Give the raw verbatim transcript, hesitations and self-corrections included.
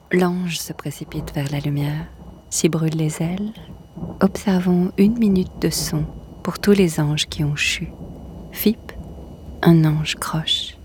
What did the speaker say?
L'ange se précipite vers la lumière, s'y brûle les ailes. Observons une minute de son pour tous les anges qui ont chu. Fip, un ange croche.